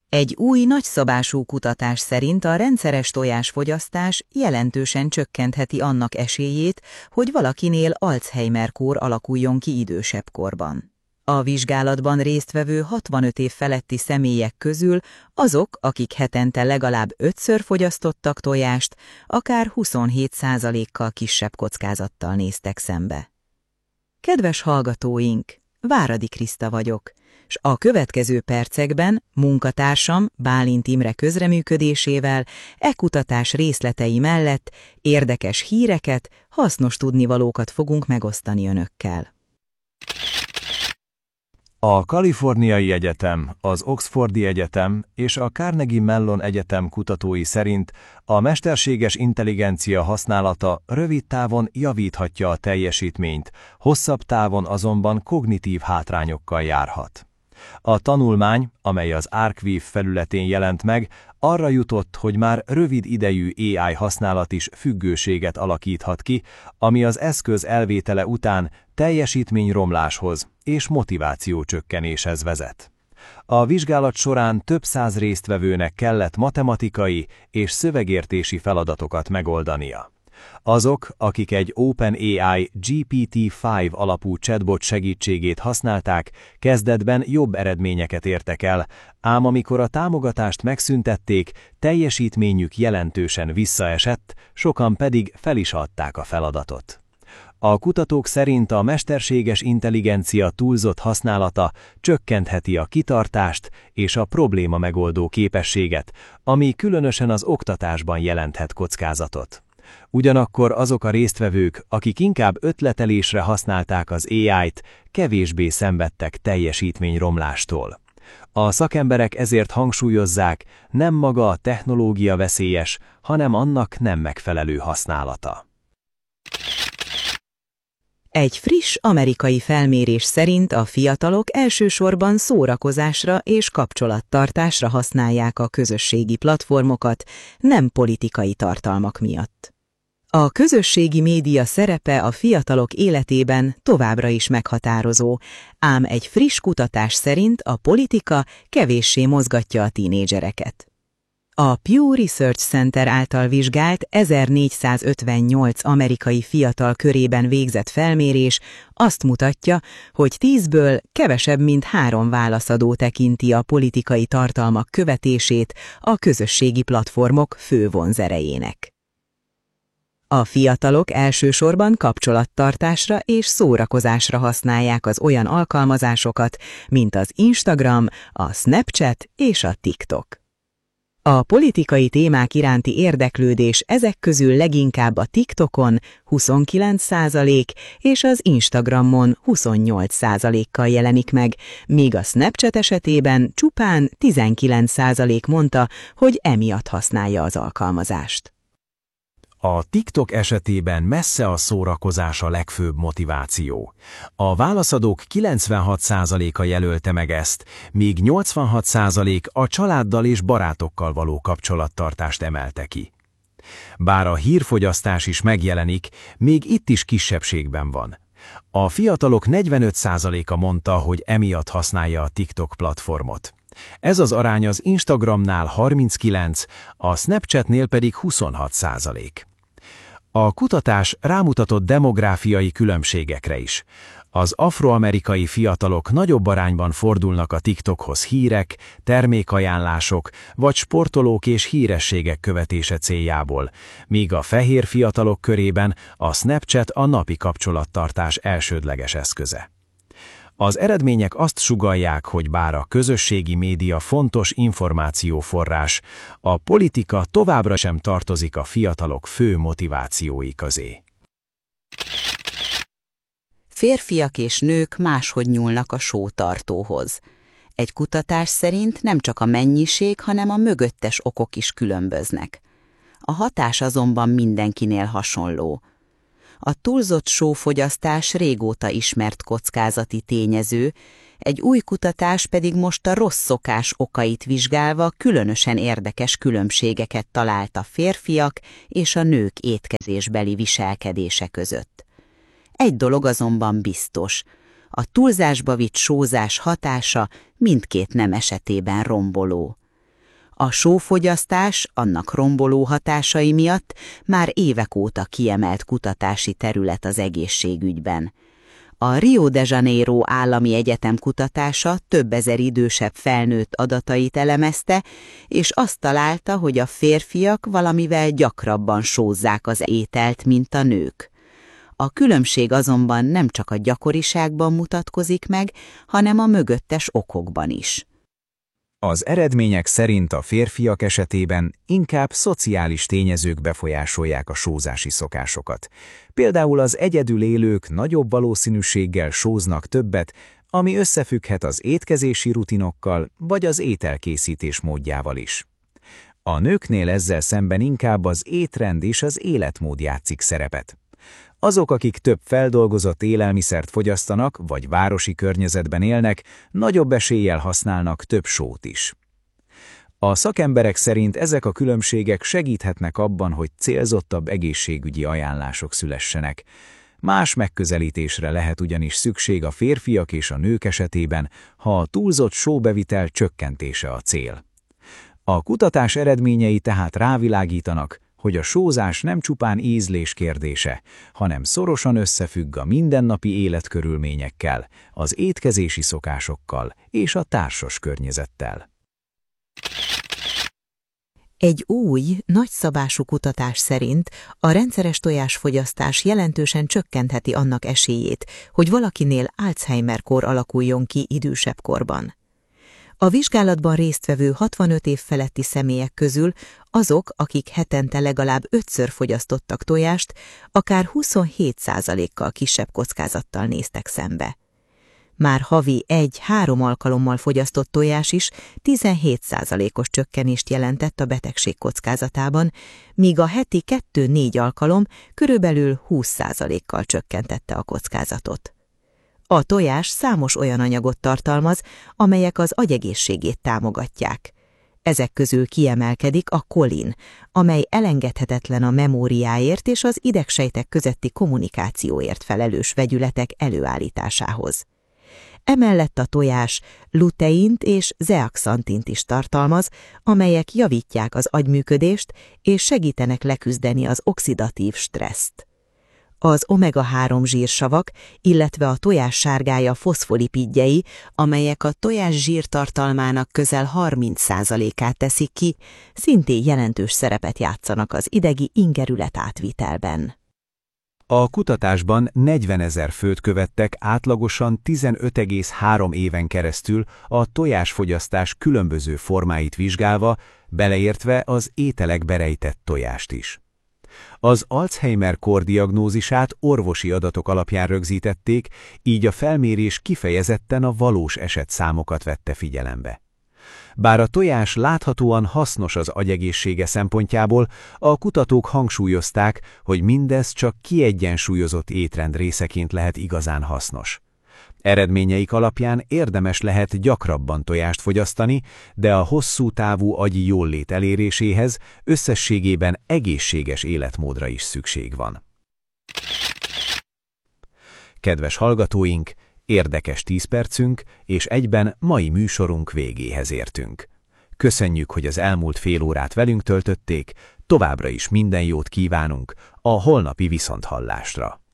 Egy új nagyszabású kutatás szerint a rendszeres tojásfogyasztás jelentősen csökkentheti annak esélyét, hogy valakinél Alzheimer-kór alakuljon ki idősebb korban. A vizsgálatban résztvevő 65 év feletti személyek közül azok, akik hetente legalább 5-ször fogyasztottak tojást, akár 27%-kal kisebb kockázattal néztek szembe. Kedves hallgatóink, Váradi Kriszta vagyok, s a következő percekben munkatársam Bálint Imre közreműködésével kutatás részletei mellett érdekes híreket, hasznos tudnivalókat fogunk megosztani önökkel. A Kaliforniai Egyetem, az Oxfordi Egyetem és a Carnegie Mellon Egyetem kutatói szerint a mesterséges intelligencia használata rövid távon javíthatja a teljesítményt, hosszabb távon azonban kognitív hátrányokkal járhat. A tanulmány, amely az Archive felületén jelent meg, arra jutott, hogy már rövid idejű AI használat is függőséget alakíthat ki, ami az eszköz elvétele után teljesítményromláshoz és motivációcsökkenéshez vezet. A vizsgálat során több száz résztvevőnek kellett matematikai és szövegértési feladatokat megoldania. Azok, akik egy OpenAI GPT-5 alapú chatbot segítségét használták, kezdetben jobb eredményeket értek el, ám amikor a támogatást megszüntették, teljesítményük jelentősen visszaesett, sokan pedig fel is adták a feladatot. A kutatók szerint a mesterséges intelligencia túlzott használata csökkentheti a kitartást és a probléma megoldó képességet, ami különösen az oktatásban jelenthet kockázatot. Ugyanakkor azok a résztvevők, akik inkább ötletelésre használták az AI-t, kevésbé szenvedtek teljesítményromlástól. A szakemberek ezért hangsúlyozzák, nem maga a technológia veszélyes, hanem annak nem megfelelő használata. Egy friss amerikai felmérés szerint a fiatalok elsősorban szórakozásra és kapcsolattartásra használják a közösségi platformokat, nem politikai tartalmak miatt. A közösségi média szerepe a fiatalok életében továbbra is meghatározó, ám egy friss kutatás szerint a politika kevéssé mozgatja a tínédzsereket. A Pew Research Center által vizsgált 1458 amerikai fiatal körében végzett felmérés azt mutatja, hogy 10-ből kevesebb mint 3 válaszadó tekinti a politikai tartalmak követését a közösségi platformok fő vonzerejének. A fiatalok elsősorban kapcsolattartásra és szórakozásra használják az olyan alkalmazásokat, mint az Instagram, a Snapchat és a TikTok. A politikai témák iránti érdeklődés ezek közül leginkább a TikTokon 29% és az Instagramon 28%-kal jelenik meg, míg a Snapchat esetében csupán 19% mondta, hogy emiatt használja az alkalmazást. A TikTok esetében messze a szórakozás a legfőbb motiváció. A válaszadók 96%-a jelölte meg ezt, míg 86% a családdal és barátokkal való kapcsolattartást emelte ki. Bár a hírfogyasztás is megjelenik, még itt is kisebbségben van. A fiatalok 45%-a mondta, hogy emiatt használja a TikTok platformot. Ez az arány az Instagramnál 39%, a Snapchatnél pedig 26%. A kutatás rámutatott demográfiai különbségekre is. Az afroamerikai fiatalok nagyobb arányban fordulnak a TikTokhoz hírek, termékajánlások vagy sportolók és hírességek követése céljából, míg a fehér fiatalok körében a Snapchat a napi kapcsolattartás elsődleges eszköze. Az eredmények azt sugallják, hogy bár a közösségi média fontos információforrás, a politika továbbra sem tartozik a fiatalok fő motivációi közé. Férfiak és nők máshogy nyúlnak a sótartóhoz. Egy kutatás szerint nem csak a mennyiség, hanem a mögöttes okok is különböznek. A hatás azonban mindenkinél hasonló. A túlzott sófogyasztás régóta ismert kockázati tényező, egy új kutatás pedig most a rossz szokás okait vizsgálva különösen érdekes különbségeket talált a férfiak és a nők étkezésbeli viselkedése között. Egy dolog azonban biztos, a túlzásba vitt sózás hatása mindkét nem esetében romboló. A sófogyasztás annak romboló hatásai miatt már évek óta kiemelt kutatási terület az egészségügyben. A Rio de Janeiro Állami Egyetem kutatása több ezer idősebb felnőtt adatait elemezte, és azt találta, hogy a férfiak valamivel gyakrabban sózzák az ételt, mint a nők. A különbség azonban nem csak a gyakoriságban mutatkozik meg, hanem a mögöttes okokban is. Az eredmények szerint a férfiak esetében inkább szociális tényezők befolyásolják a sózási szokásokat. Például az egyedül élők nagyobb valószínűséggel sóznak többet, ami összefügghet az étkezési rutinokkal vagy az ételkészítés módjával is. A nőknél ezzel szemben inkább az étrend és az életmód játszik szerepet. Azok, akik több feldolgozott élelmiszert fogyasztanak, vagy városi környezetben élnek, nagyobb eséllyel használnak több sót is. A szakemberek szerint ezek a különbségek segíthetnek abban, hogy célzottabb egészségügyi ajánlások szülessenek. Más megközelítésre lehet ugyanis szükség a férfiak és a nők esetében, ha a túlzott sóbevitel csökkentése a cél. A kutatás eredményei tehát rávilágítanak, hogy a sózás nem csupán ízlés kérdése, hanem szorosan összefügg a mindennapi életkörülményekkel, az étkezési szokásokkal és a társas környezettel. Egy új, nagyszabású kutatás szerint a rendszeres tojásfogyasztás jelentősen csökkentheti annak esélyét, hogy valakinél Alzheimer-kór alakuljon ki idősebb korban. A vizsgálatban résztvevő 65 év feletti személyek közül azok, akik hetente legalább 5-ször fogyasztottak tojást, akár 27%-kal kisebb kockázattal néztek szembe. Már havi 1-3 alkalommal fogyasztott tojás is 17%-os csökkenést jelentett a betegség kockázatában, míg a heti 2-4 alkalom körülbelül 20%-kal csökkentette a kockázatot. A tojás számos olyan anyagot tartalmaz, amelyek az agyegészségét támogatják. Ezek közül kiemelkedik a kolin, amely elengedhetetlen a memóriáért és az idegsejtek közötti kommunikációért felelős vegyületek előállításához. Emellett a tojás luteint és zeaxantint is tartalmaz, amelyek javítják az agyműködést és segítenek leküzdeni az oxidatív stresszt. Az omega-3 zsírsavak, illetve a tojás sárgája foszfolipidjei, amelyek a tojás zsírtartalmának közel 30%-át teszik ki, szintén jelentős szerepet játszanak az idegi ingerület átvitelben. A kutatásban 40 000 főt követtek átlagosan 15,3 éven keresztül a tojásfogyasztás különböző formáit vizsgálva, beleértve az ételekbe rejtett tojást is. Az Alzheimer-kór diagnózisát orvosi adatok alapján rögzítették, így a felmérés kifejezetten a valós esetszámokat vette figyelembe. Bár a tojás láthatóan hasznos az agyegészsége szempontjából, a kutatók hangsúlyozták, hogy mindez csak kiegyensúlyozott étrend részeként lehet igazán hasznos. Eredményeik alapján érdemes lehet gyakrabban tojást fogyasztani, de a hosszú távú agyi jólét eléréséhez összességében egészséges életmódra is szükség van. Kedves hallgatóink, érdekes 10 percünk, és egyben mai műsorunk végéhez értünk. Köszönjük, hogy az elmúlt fél órát velünk töltötték, továbbra is minden jót kívánunk a holnapi viszonthallásra.